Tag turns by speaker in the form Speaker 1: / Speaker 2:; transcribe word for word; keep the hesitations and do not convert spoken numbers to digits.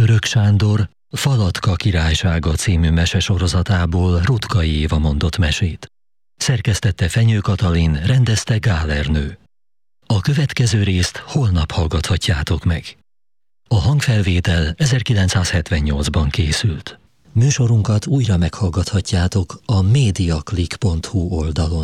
Speaker 1: Török Sándor Falatka királysága című mesesorozatából Rutkai Éva mondott mesét. Szerkesztette Fenyő Katalin, rendezte Gál Ernő. A következő részt holnap hallgathatjátok meg. A hangfelvétel ezerkilencszázhetvennyolcban készült. Műsorunkat újra meghallgathatjátok a mediaclick pont hu oldalon.